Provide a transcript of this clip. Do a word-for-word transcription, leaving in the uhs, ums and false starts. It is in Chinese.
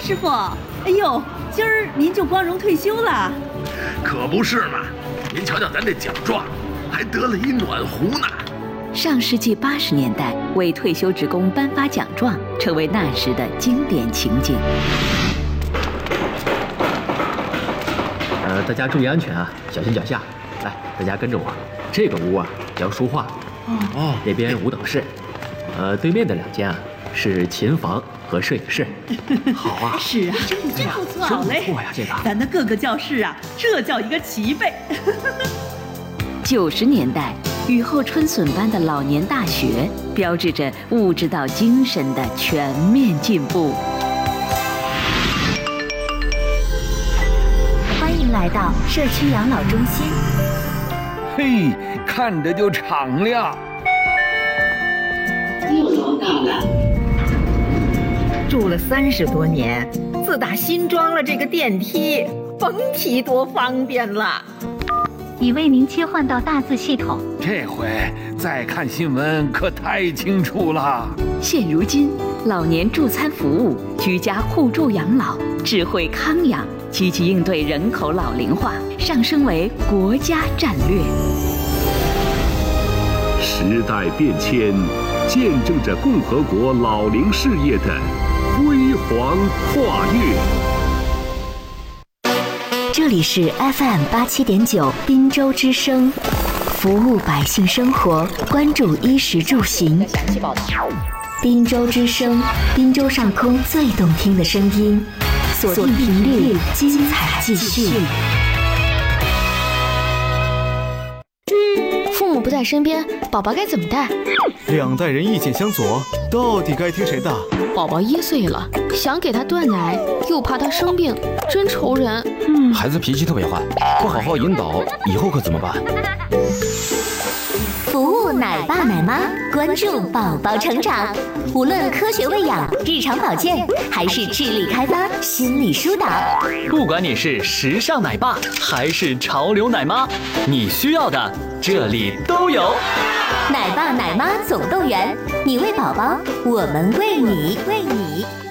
师傅，哎呦，今儿您就光荣退休了？ 可不是嘛！您瞧瞧咱这奖状，还得了一暖壶呢。 上世纪八十年代，为退休职工颁发奖状，成为那时的经典情景。 呃，大家注意安全啊，小心脚下。来，大家跟着我。这个屋啊叫书画，哦，那边舞蹈室，呃，对面的两间啊是琴房和摄影室。好啊， 是啊，真不错，好嘞， 不错呀，这个咱的各个教室啊，这叫一个齐备。 九十年代，雨后春笋般的老年大学，标志着物质到精神的全面进步。 欢迎来到社区养老中心。 嘿，看着就敞亮。 又多大了？ 住了三十多年，自打新装了这个电梯，甭提多方便了。 已为您切换到大字系统， 这回再看新闻可太清楚了。 现如今，老年助餐服务、居家互助养老、智慧康养，积极应对人口老龄化，上升为国家战略。 时代变迁，见证着共和国老龄事业的辉煌跨越。 这里是 F M 八七点九滨州之声，服务百姓生活，关注衣食住行。滨州之声，滨州上空最动听的声音，锁定频率，精彩继续。 父母不在身边，宝宝该怎么带？ 两代人意见相左，到底该听谁的？ 宝宝一岁了，想给他断奶，又怕他生病，真愁人。 嗯，孩子脾气特别坏，不好好引导，以后可怎么办？ 服务奶爸奶妈，关注宝宝成长，无论科学喂养、日常保健，还是智力开发、心理疏导， 不管你是时尚奶爸还是潮流奶妈，你需要的这里都有。 奶爸奶妈总动员，你喂宝宝，我们喂你，喂你。